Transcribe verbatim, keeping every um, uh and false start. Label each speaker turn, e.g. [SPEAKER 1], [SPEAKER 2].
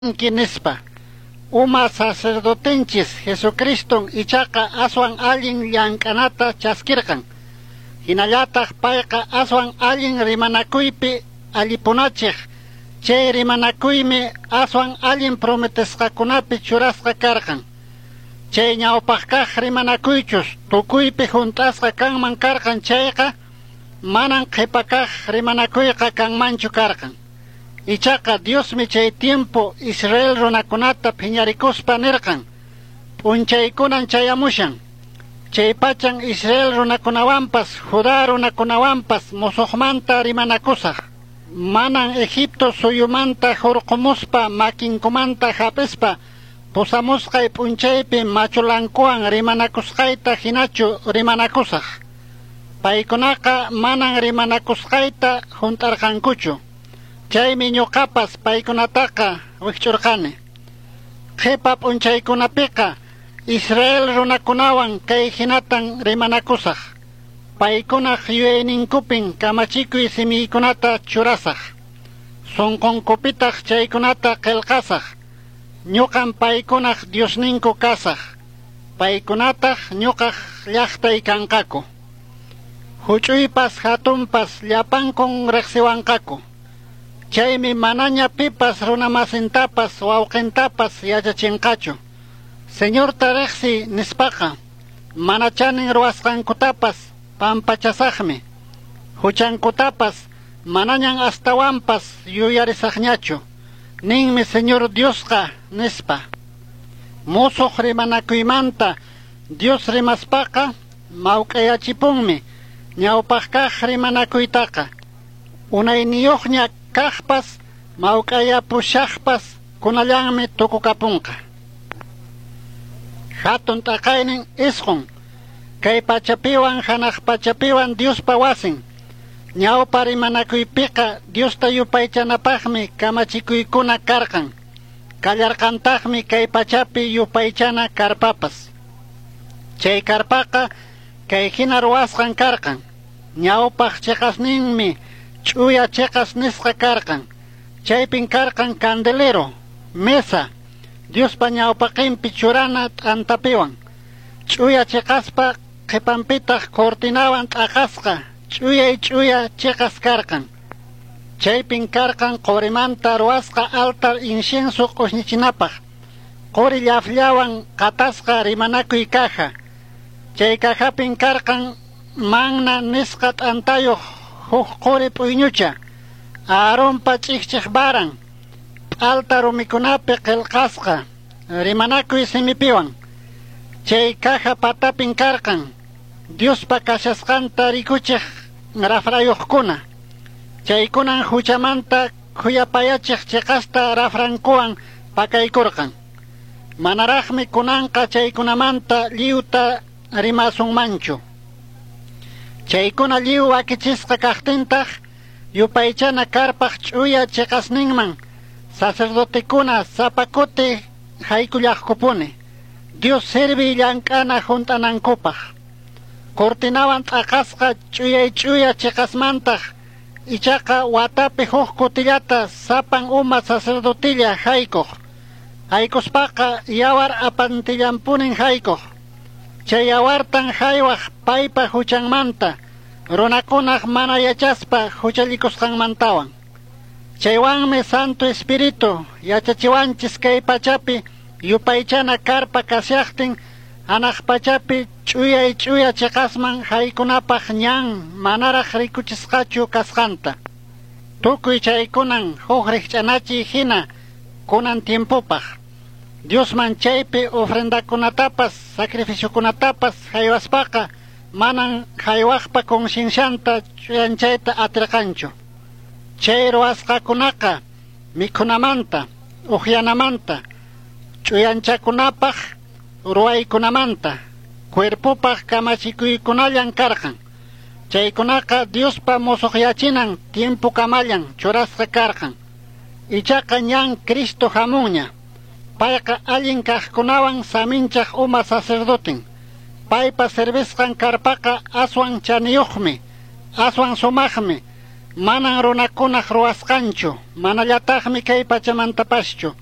[SPEAKER 1] Kinispa, uma sacerdotenchis Jesucristo ichaqa aswan allin llank'anata chaskirqan. Hinallataq payqa aswan allin rimanakuypi allipunachiq. Chay rimanakuymi aswan allin prometesqakunapi churasqa karqan. Chay ñawpaq kaq rimanakuychus tukuypi juntasqa kanman karqan chayqa manan qhipakaq rimanakuyqa kanmanchu karqan. Ichaqa Diosmi chay tiempo Israel runakunata phiñarikuspa nirqan, p'unchaykunan chayamushan. Chay pachan Israel runakunawanpas Judá runakunawanpas musuqmanta rimanakusaq. Manan Egipto suyumanta hurqumuspa makinkumanta hapispa pusamusqay p'unchaypi machulankuwan rimanakusqayta hinachu rimanakusaq. Paykunaqa manan rimanakusqayta juntarqankuchu. Chaymi ñuqapas paykunataqa wikch'urqani. Qhipa p'unchaykunapiqa Israel runakunawan kay hinatan rimanakusaq. Paykunaq yuyayninkupin kamachikuy simiykunata churasaq. Sunqunkupitaq chaykunata qillqasaq. Ñuqan paykunaq Diosninku kasaq. Paykunataq ñuqaq llaqtay kanqaku. Huch'uypas hatunpas llapankun riqsiwanqaku. Chaymi manaña pipas runamasintapas wawqintapas yachachinqachu. Señor tariqsi nispaqa manachanin ruwasqankutapas pampachasaqmi. Huchankutapas manañan astawanpas yuyarisaqñachu. Ninmi Señor Diosqa nispa. Musuq rimanakuymanta Dios rimaspaqa mawq'ayachipunmi ñawpaq kaq rimanakuytaqa. Unayniyuqña kaqpas mawq'ayapushaqpas kunallanmi tukukapunqa. Hatun t'aqaynin isqun kay pachapiwan hanaq pachapiwan Diospa wasin. Ñawpa rimanakuypiqa Diosta yupaychanapaqmi kamachikuykuna karqan. Kallarqantaqmi kay pachapi yupaychana karpapas. Chay karpaqa kay hina ruwasqan karqan. Ñawpaq chiqasninmi ch'uya chiqas nisqa karqan. Chaypin karqan candelero, mesa, Diospa ñawpaqinpi churana t'antapiwan. Ch'uya chiqaspa qhipanpitaq cortinawan t'aqasqa ch'uyay ch'uya chiqas karqan. Chaypin karqan qorimanta ruwasqa altar incienso q'usñichinapaq. Qori llafllawan qatasqa rimanakuy caja. Chay cajapin karqan manna nisqa t'antayuq huk quri p'uyñucha. Aaronpa ch'ikchiq baran. Alta rumikunapi qillqasqa rimanakuy simipiwan. Chay caja patapin karqan Diospa kashasqanta rikuchiq rafrayuqkuna. Chaykunan huchamanta huyapayachiq chiqasta rafrankuwan pakaykurqan. Manaraqmi kunanqa chaykunamanta liwta rimasunmanchu. Chaykuna liw wakichisqa kaqtintaq yupaychana karpaq ch'uya chiqasninman sacerdotekuna sapakuti haykullaqkupuni. Dios sirvi llank'ana junt'anankupaq. Cortinawan t'aqasqa ch'uyay ch'uya chiqasmantaq ichaqa watapi huk kutillata sapan uma sacerdotilla haykuq. Haykuspaqa yawar apantillanpunin haykuq. Chay yawartan haywaq paypa huchanmanta runakunaq mana yachaspa huchallikusqanmantawan. Chaywanmi Santo Espiritu yachachiwanchis kay pachapi yupaychana karpa kasyaqtin hanaq pachapi ch'uyay ch'uya chiqasman haykunapaq ñan manaraq rikuchisqachu kasqanta. Tukuy chaykunan huk riqch'anachiy hina kunan tiempupaq. Diosman chaypi ofrendakunatapas sacrificiokunatapas haywaspaqa manan haywaqpa consciencianta ch'uyanchayta atirqanchu. Chay ruwasqakunaqa mikhunamanta, uqyanamanta, ch'uyanchakunapaq ruwaykunamanta, cuerpupaq kamachikuykunallan karqan. Chaykunaqa Diospa musuqyachinan tiempo kamallan churasqa karqan. Ichaqa ñan Cristo hamunña. Payqa allin kaqkunawan saminchaq uma sacerdotin. Paypa servisqan karpaqa aswan chaniyuqmi, aswan sumaqmi, manan runakunaq ruwasqanchu, manallataqmi kay pachamantapaschu.